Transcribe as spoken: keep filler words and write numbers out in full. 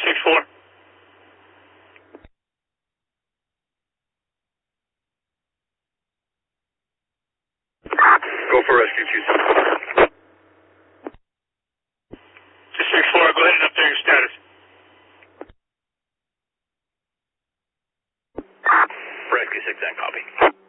six four. Go for rescue, two six. two six four, go ahead and update your status. Rescue six ten, copy.